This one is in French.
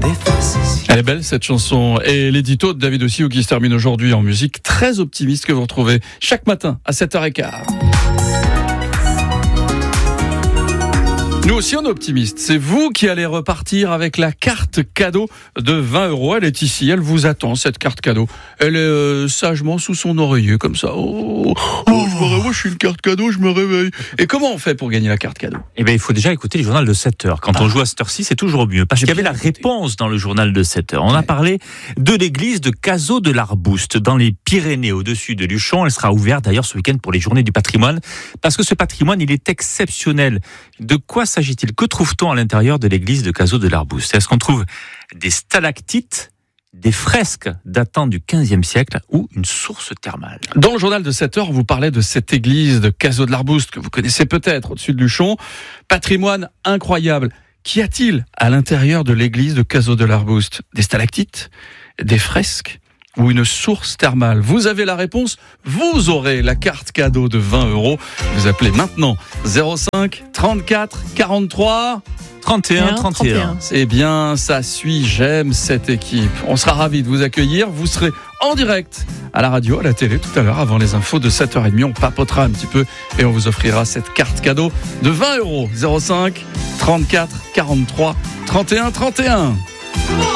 Elle est belle cette chanson, et l'édito de David Ossio qui se termine aujourd'hui en musique très optimiste que vous retrouvez chaque matin à 7h15. Nous aussi on est optimistes, c'est vous qui allez repartir avec la carte cadeau de 20 €. Elle est ici, elle vous attend cette carte cadeau. Elle est sagement sous son oreiller comme ça. Je suis une carte cadeau, je me réveille. Et comment on fait pour gagner la carte cadeau ? Eh bien, il faut déjà écouter le journal de 7h. Quand on joue à cette heure-ci, c'est toujours mieux. Parce qu'il y avait la réponse dans le journal de 7h. On a parlé de l'église de Cazaux de l'Arbouste, dans les Pyrénées, au-dessus de Luchon. Elle sera ouverte d'ailleurs ce week-end pour les journées du patrimoine. Parce que ce patrimoine, il est exceptionnel. De quoi s'agit-il ? Que trouve-t-on à l'intérieur de l'église de Cazaux de l'Arbouste ? Est-ce qu'on trouve des stalactites, des fresques datant du XVe siècle ou une source thermale? Dans le journal de 7h, vous parlez de cette église de Cazaux de l'Arbouste que vous connaissez peut-être au-dessus de Luchon. Patrimoine incroyable. Qu'y a-t-il à l'intérieur de l'église de Cazaux de l'Arbouste ? Des stalactites ? Des fresques ? Ou une source thermale? Vous avez la réponse, vous aurez la carte cadeau de 20 €. Vous appelez maintenant 05 34 43 31 31. C'est bien, ça suit, j'aime cette équipe. On sera ravis de vous accueillir. Vous serez en direct à la radio, à la télé tout à l'heure avant les infos de 7h30. On papotera un petit peu et on vous offrira cette carte cadeau de 20 €. 05 34 43 31 31.